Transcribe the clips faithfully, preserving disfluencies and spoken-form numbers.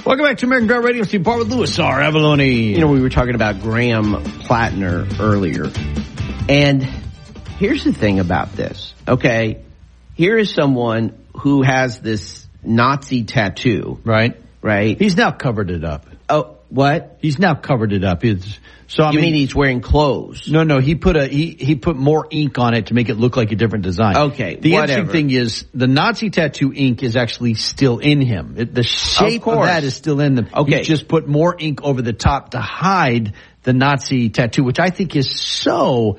Welcome back to American Ground Radio. Steve Bart with Louis R. Avalone. You know, we were talking about Graham Plattner earlier. And here's the thing about this. Okay, here is someone who has this Nazi tattoo. Right. Right. He's now covered it up. Oh, what? He's now covered it up. It's, so I you mean, mean he's wearing clothes? No, no. He put a he he put more ink on it to make it look like a different design. Okay, The whatever. interesting thing is the Nazi tattoo ink is actually still in him. It, the shape of, of that is still in them. Okay, he just put more ink over the top to hide the Nazi tattoo, which I think is so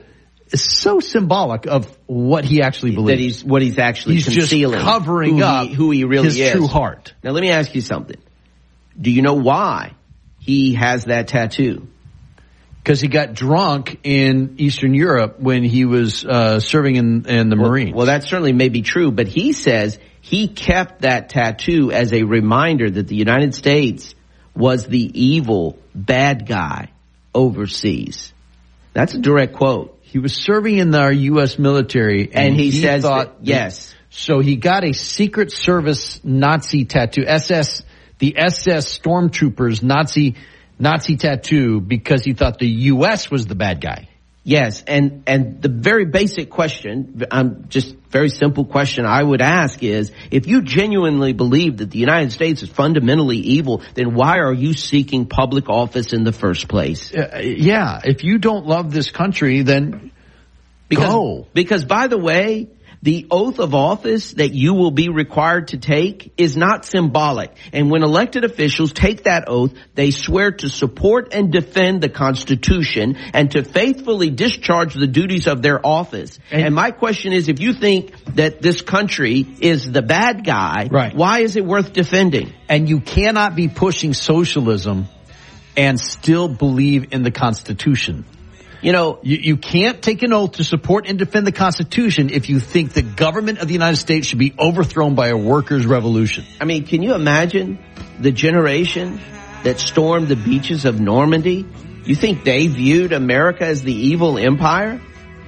so symbolic of what he actually believes. That he's what he's actually he's concealing, just covering who up he, who he really his is. true heart. Now let me ask you something. Do you know why he has that tattoo? Because he got drunk in Eastern Europe when he was uh, serving in, in the well, Marines. Well, that certainly may be true, but he says he kept that tattoo as a reminder that the United States was the evil bad guy overseas. That's a direct quote. He was serving in our U S military, and, and he, he says thought that, yes. That, so he got a Secret Service Nazi tattoo, S S, the S S stormtroopers Nazi Nazi tattoo, because he thought the U S was the bad guy. Yes, and and the very basic question, um, just very simple question I would ask is, if you genuinely believe that the United States is fundamentally evil, then why are you seeking public office in the first place? Uh, yeah, if you don't love this country, then because, go. Because, by the way, the oath of office that you will be required to take is not symbolic. And when elected officials take that oath, they swear to support and defend the Constitution and to faithfully discharge the duties of their office. And, and my question is, if you think that this country is the bad guy, right, why is it worth defending? And you cannot be pushing socialism and still believe in the Constitution. You know, you, you can't take an oath to support and defend the Constitution if you think the government of the United States should be overthrown by a workers' revolution. I mean, can you imagine the generation that stormed the beaches of Normandy? You think they viewed America as the evil empire?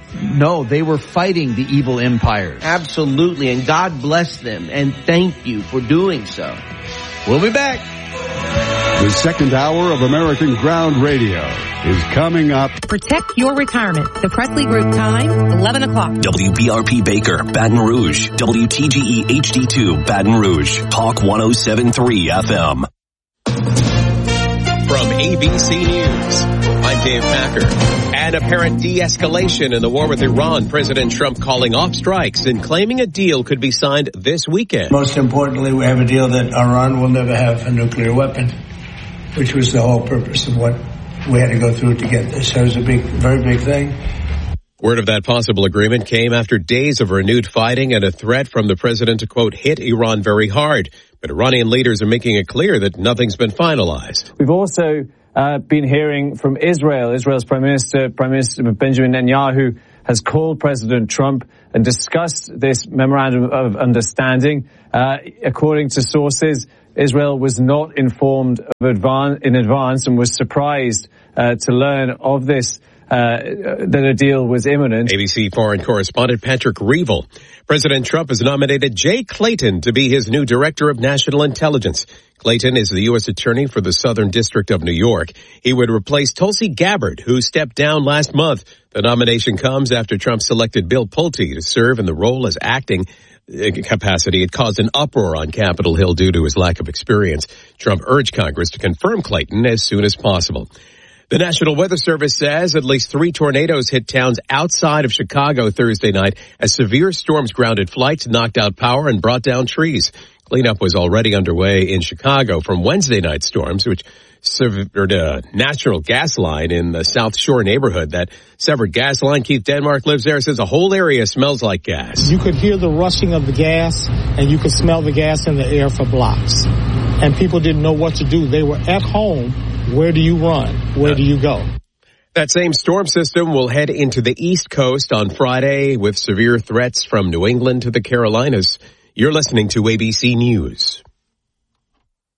No, they were fighting the evil empires. Absolutely, and God bless them, and thank you for doing so. We'll be back. The second hour of American Ground Radio is coming up. Protect your retirement. The Presley Group time, eleven o'clock. W B R P Baker, Baton Rouge. W T G E H D two, Baton Rouge. Talk one oh seven point three F M. From A B C News, I'm Dave Packer. An apparent de-escalation in the war with Iran. President Trump calling off strikes and claiming a deal could be signed this weekend. Most importantly, we have a deal that Iran will never have a nuclear weapon, which was the whole purpose of what we had to go through to get this. So it was a big, very big thing. Word of that possible agreement came after days of renewed fighting and a threat from the president to, quote, hit Iran very hard. But Iranian leaders are making it clear that nothing's been finalized. We've also uh, been hearing from Israel. Israel's Prime Minister, Prime Minister Benjamin Netanyahu, has called President Trump and discussed this memorandum of understanding. Uh, according to sources, Israel was not informed of advan- in advance and was surprised uh, to learn of this, uh, that a deal was imminent. A B C foreign correspondent Patrick Reevell. President Trump has nominated Jay Clayton to be his new director of national intelligence. Clayton is the U S attorney for the Southern District of New York. He would replace Tulsi Gabbard, who stepped down last month. The nomination comes after Trump selected Bill Pulte to serve in the role as acting capacity. It caused an uproar on Capitol Hill due to his lack of experience. Trump urged Congress to confirm Clayton as soon as possible. The National Weather Service says at least three tornadoes hit towns outside of Chicago Thursday night as severe storms grounded flights, knocked out power, and brought down trees. Cleanup was already underway in Chicago from Wednesday night storms, which severed a natural gas line in the South Shore neighborhood. That severed gas line, Keith Denmark lives there, says the whole area smells like gas. You could hear the rushing of the gas, and you could smell the gas in the air for blocks. And people didn't know what to do. They were at home. Where do you run? Where do you go? That same storm system will head into the East Coast on Friday with severe threats from New England to the Carolinas. You're listening to A B C News.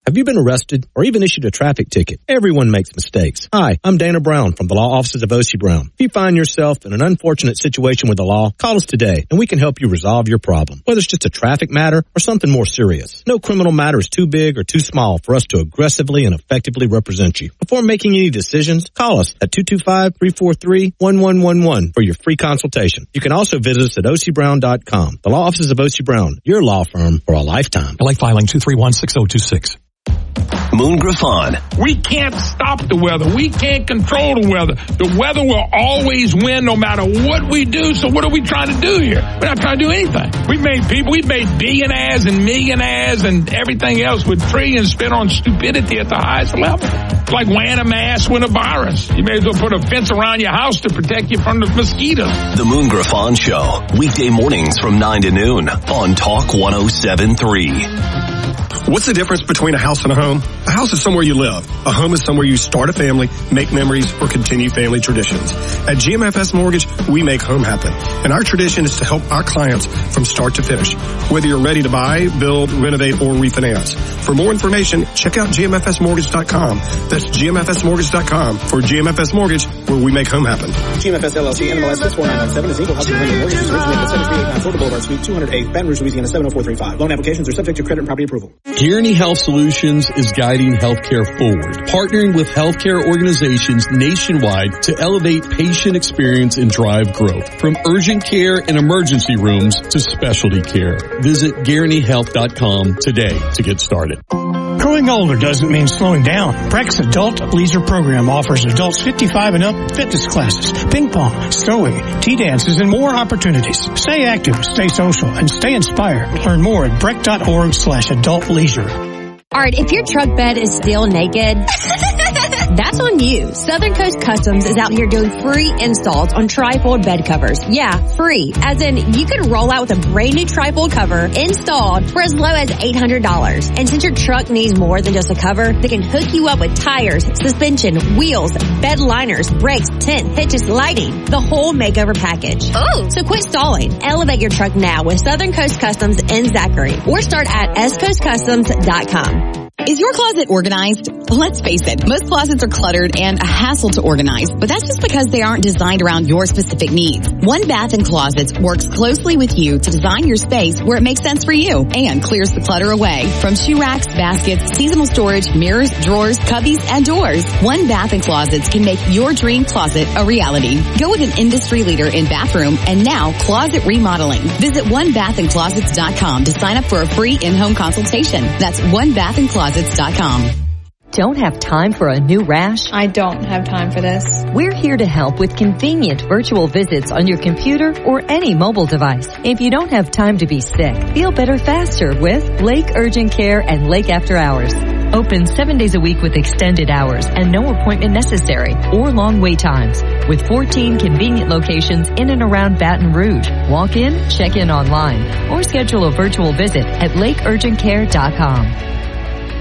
Have you been arrested or even issued a traffic ticket? Everyone makes mistakes. Hi, I'm Dana Brown from the law offices of O C Brown. If you find yourself in an unfortunate situation with the law, call us today and we can help you resolve your problem, whether it's just a traffic matter or something more serious. No criminal matter is too big or too small for us to aggressively and effectively represent you. Before making any decisions, call us at two two five, three four three, one one one one for your free consultation. You can also visit us at O C brown dot com. The law offices of O C Brown, your law firm for a lifetime. L A filing two three one, six zero two six. Moon Griffon. We can't stop the weather. We can't control the weather. The weather will always win no matter what we do. So what are we trying to do here? We're not trying to do anything. We've made people, we've made billionaires and millionaires and everything else with trillions spent on stupidity at the highest level. It's like wearing a mask with a virus. You may as well put a fence around your house to protect you from the mosquitoes. The Moon Griffon Show. Weekday mornings from nine to noon on Talk one oh seven three. What's the difference between a house and a home? A house is somewhere you live. A home is somewhere you start a family, make memories, or continue family traditions. At G M F S Mortgage, we make home happen. And our tradition is to help our clients from start to finish, whether you're ready to buy, build, renovate, or refinance. For more information, check out G M F S mortgage dot com. That's G M F S mortgage dot com for G M F S Mortgage, where we make home happen. G M F S L L C, N M L S six four nine nine seven is equal housing lender mortgage. Originated at seven three eight nine Florida Boulevard, Suite two oh eight, Baton Rouge, Louisiana seven oh four three five. Loan applications are subject to credit and property approval. Guaranty Health Solutions is guiding healthcare forward, partnering with healthcare organizations nationwide to elevate patient experience and drive growth. From urgent care and emergency rooms to specialty care. Visit guaranty health dot com today to get started. Growing older doesn't mean slowing down. Breck's Adult Leisure Program offers adults fifty-five and up fitness classes, ping pong, sewing, tea dances, and more opportunities. Stay active, stay social, and stay inspired. Learn more at breck dot org slash adult leisure. All right, if your truck bed is still naked, that's on you. Southern Coast Customs is out here doing free installs on trifold bed covers. Yeah, free. As in, you could roll out with a brand new trifold cover installed for as low as eight hundred dollars. And since your truck needs more than just a cover, they can hook you up with tires, suspension, wheels, bed liners, brakes, tent, hitches, lighting, the whole makeover package. Oh! So quit stalling. Elevate your truck now with Southern Coast Customs in Zachary or start at s coast customs dot com. Is your closet organized? Let's face it, most closets are cluttered and a hassle to organize, but that's just because they aren't designed around your specific needs. One Bath and Closets works closely with you to design your space where it makes sense for you and clears the clutter away. From shoe racks, baskets, seasonal storage, mirrors, drawers, cubbies, and doors, One Bath and Closets can make your dream closet a reality. Go with an industry leader in bathroom and now closet remodeling. Visit one bath and closets dot com to sign up for a free in-home consultation. That's one bath and closets dot com. Don't have time for a new rash? I don't have time for this. We're here to help with convenient virtual visits on your computer or any mobile device. If you don't have time to be sick, feel better faster with Lake Urgent Care and Lake After Hours. Open seven days a week with extended hours and no appointment necessary or long wait times. With fourteen convenient locations in and around Baton Rouge. Walk in, check in online, or schedule a virtual visit at lake urgent care dot com.